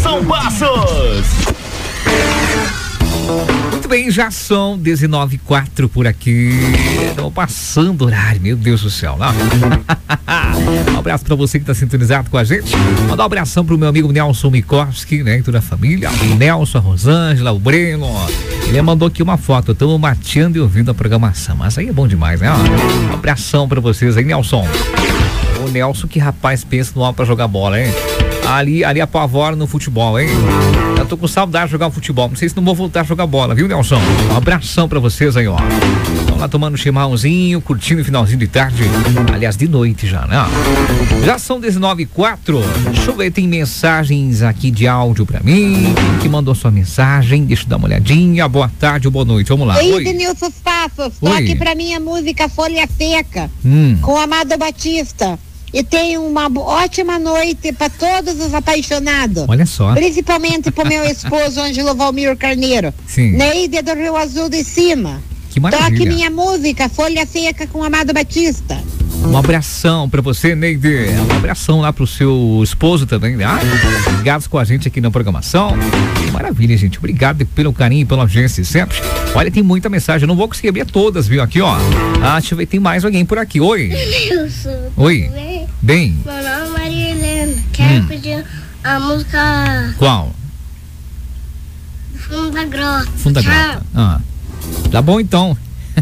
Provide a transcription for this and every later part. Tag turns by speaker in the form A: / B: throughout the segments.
A: Nelson Passos.
B: Muito bem, já são 19h04 por aqui. Estamos passando o horário, meu Deus do céu. Um abraço pra você que tá sintonizado com a gente. Mandar um abração pro meu amigo Nelson Mikovski, né? E toda a família. O Nelson, a Rosângela, o Breno. Ele mandou aqui uma foto. Estamos mateando e ouvindo a programação. Mas aí é bom demais, né? Um abração pra vocês aí, Nelson. O Nelson, que rapaz, pensa no homem pra jogar bola, hein? Ali apavora no futebol, hein? Eu tô com saudade de jogar futebol. Não sei se não vou voltar a jogar bola, viu, Nelson? Um abração pra vocês aí, ó. Vamos lá tomando um chimarrãozinho, curtindo o finalzinho de tarde. Aliás, de noite já, né? Já são 19h04. Deixa eu ver, tem mensagens aqui de áudio pra mim. Quem que mandou sua mensagem? Deixa eu dar uma olhadinha. Boa tarde ou boa noite. Vamos lá.
C: Oi, Denilson Passos. Toque pra mim a música Folha Seca, com Amado Batista. E tenha uma ótima noite para todos os apaixonados.
B: Olha só.
C: Principalmente para o meu esposo, Ângelo Valmir Carneiro.
B: Sim.
C: Neide do Rio Azul de Cima.
B: Que maravilha.
C: Toque minha música, Folha Seca com Amado Batista.
B: Um abração pra você, Neide. Um abração lá pro seu esposo também, né? Ligados com a gente aqui na programação. Que maravilha, gente. Obrigado pelo carinho, pela audiência sempre. Olha, tem muita mensagem. Eu não vou conseguir abrir todas, viu? Aqui, ó. Deixa eu ver, tem mais alguém por aqui. Oi. Oi. Bem.
D: Meu nome é Maria Helena. Quero pedir a música.
B: Qual?
D: Fundo da Grota.
B: Fundo da Grota. Tá bom então.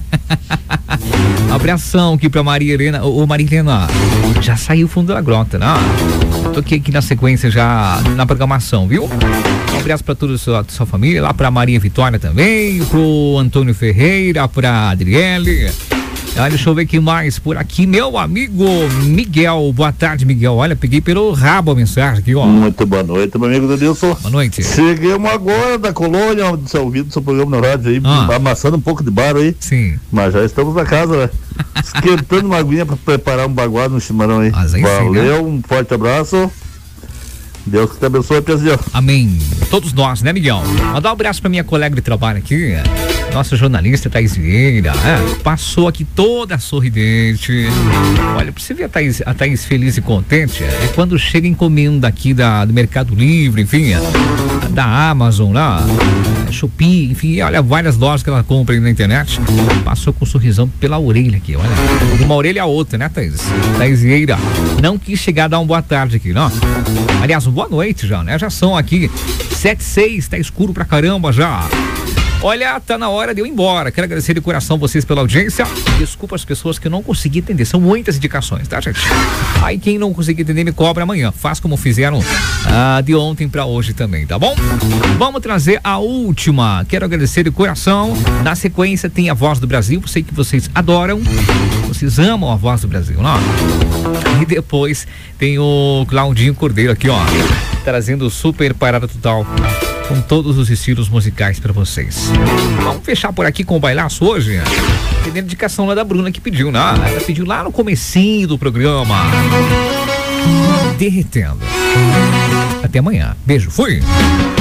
B: Um abração aqui pra Maria Helena. Ô Maria Helena, já saiu o Fundo da Grota, né? Tô aqui na sequência já na programação, viu? Um abraço pra toda a sua família, lá pra Maria Vitória também, pro Antônio Ferreira, pra Adriele. Deixa eu ver aqui mais por aqui, meu amigo Miguel. Boa tarde, Miguel. Olha, peguei pelo rabo a mensagem aqui, ó.
E: Muito boa noite, meu amigo Denilson.
B: Boa noite.
E: Chegamos agora da colônia, ouvindo seu programa na rádio aí, amassando um pouco de bar aí.
B: Sim.
E: Mas já estamos na casa, né? Esquentando uma aguinha pra preparar um baguado no chimarrão aí. Valeu, um forte abraço. Deus que te abençoe, Pezinho.
B: Amém. Todos nós, né, Miguel? Mandar um abraço pra minha colega de trabalho aqui, nossa jornalista Thaís Vieira, passou aqui toda sorridente. Olha, pra você ver a Thaís feliz e contente, é quando chega encomenda aqui do Mercado Livre, enfim, da Amazon lá, Shopee, enfim, olha, várias lojas que ela compra aí na internet. Passou com um sorrisão pela orelha aqui, olha. De uma orelha a outra, né, Thaís? Thaís Vieira não quis chegar a dar uma boa tarde aqui, não. Aliás, boa noite já, né? Já são aqui 7h06, tá escuro pra caramba já. Olha, tá na hora de eu ir embora. Quero agradecer de coração vocês pela audiência. Desculpa as pessoas que eu não consegui entender. São muitas indicações, tá, gente? Aí quem não conseguir entender me cobra amanhã. Faz como fizeram de ontem pra hoje também, tá bom? Vamos trazer a última. Quero agradecer de coração. Na sequência tem a Voz do Brasil. Sei que vocês adoram. Vocês amam a Voz do Brasil, não? E depois tem o Claudinho Cordeiro aqui, ó. Trazendo o Super Parada Total, com todos os estilos musicais pra vocês. Vamos fechar por aqui com o bailaço hoje? Tem dedicação lá da Bruna que pediu, né? Ela pediu lá no comecinho do programa. Derretendo. Até amanhã. Beijo, fui!